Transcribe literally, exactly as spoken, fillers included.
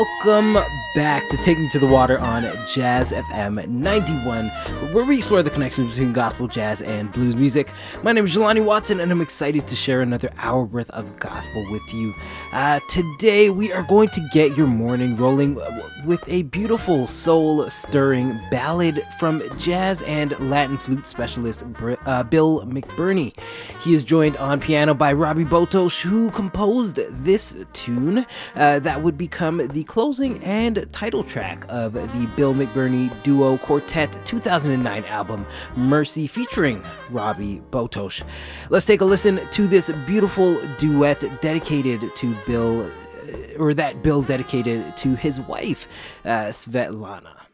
Welcome back to Take Me to the Water on Jazz F M ninety-one, where we explore the connections between gospel, jazz, and blues music. My name is Jelani Watson, and I'm excited to share another hour worth of gospel with you. Uh, today, we are going to get your morning rolling with a beautiful, soul-stirring ballad from jazz and Latin flute specialist uh, Bill McBurney. He is joined on piano by Robbie Botos, who composed this tune uh, that would become the closing and title track of the Bill McBurney Duo Quartet two thousand nine album Mercy, featuring Robbie Botos. Let's take a listen to this beautiful duet dedicated to Bill, or that Bill dedicated to his wife, uh, Svetlana.